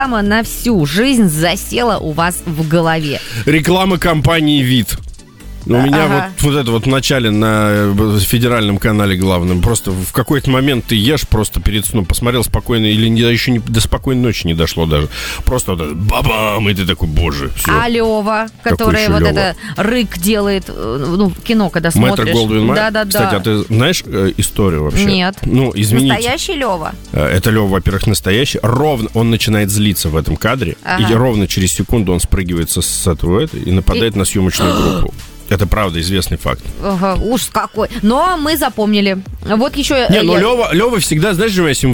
на всю жизнь засела у вас в голове. Реклама компании «Вид». У меня вот это вот в начале на федеральном канале главном. Просто в какой-то момент ты ешь просто перед сном. Посмотрел спокойно, или еще до спокойной ночи не дошло даже. Просто вот это бабам, и ты такой, боже, все. А Лева, который вот это рык делает, ну, кино, когда смотришь. Мэтр Голдвин Майер. Да. Кстати, а ты знаешь историю вообще? Нет. Ну, извините. Настоящий Лева? Это Лева, во-первых, настоящий. Ровно он начинает злиться в этом кадре. И ровно через секунду он спрыгивает с этого и нападает на съемочную группу. Это правда известный факт. Ужас какой. Но мы запомнили. Вот еще... Лева всегда, знаешь,